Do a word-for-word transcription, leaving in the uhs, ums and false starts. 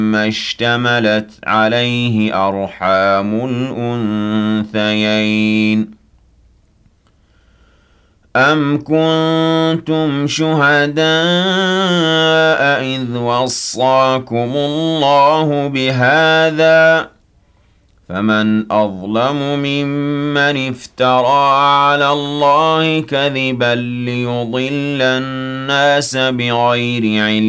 ما اشتملت عليه أرحام الأنثيين أم كنتم شهداء إذ وصاكم الله بهذا فمن أظلم ممن افترى على الله كذبا ليضل الناس بغير علم